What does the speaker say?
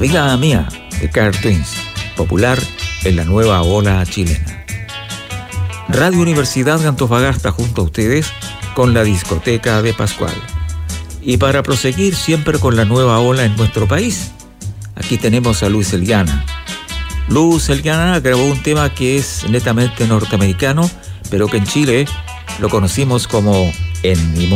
Vida Mía, de Car Twins, popular en la nueva ola chilena. Radio Universidad de Antofagasta junto a ustedes con la discoteca de Pascual. Y para proseguir siempre con la nueva ola en nuestro país, aquí tenemos a Luis Eliana. Luis Eliana grabó un tema que es netamente norteamericano, pero que en Chile lo conocimos como En mi